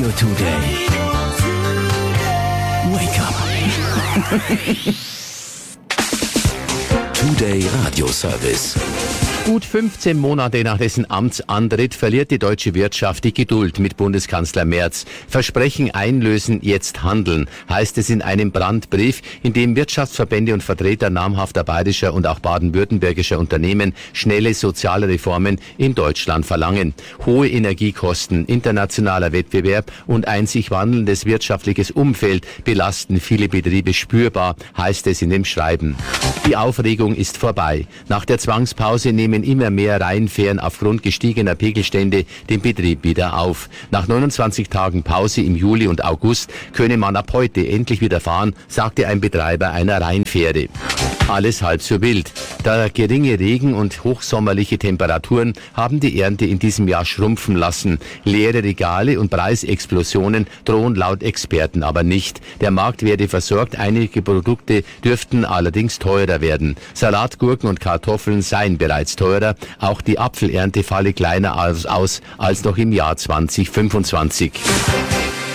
Today. Wake up. Today Radio Service. Gut 15 Monate nach dessen Amtsantritt verliert die deutsche Wirtschaft die Geduld mit Bundeskanzler Merz. Versprechen einlösen, jetzt handeln, heißt es in einem Brandbrief, in dem Wirtschaftsverbände und Vertreter namhafter bayerischer und auch baden-württembergischer Unternehmen schnelle soziale Reformen in Deutschland verlangen. Hohe Energiekosten, internationaler Wettbewerb und ein sich wandelndes wirtschaftliches Umfeld belasten viele Betriebe spürbar, heißt es in dem Schreiben. Die Aufregung ist vorbei. Nach der Zwangspause nehmen immer mehr Rheinfähren aufgrund gestiegener Pegelstände den Betrieb wieder auf. Nach 29 Tagen Pause im Juli und August könne man ab heute endlich wieder fahren, sagte ein Betreiber einer Rheinfähre. Alles halb so wild. Da geringe Regen und hochsommerliche Temperaturen haben die Ernte in diesem Jahr schrumpfen lassen. Leere Regale und Preisexplosionen drohen laut Experten aber nicht. Der Markt werde versorgt, einige Produkte dürften allerdings teurer werden. Salat, Gurken und Kartoffeln seien bereits teurer. Auch die Apfelernte falle kleiner aus als noch im Jahr 2025.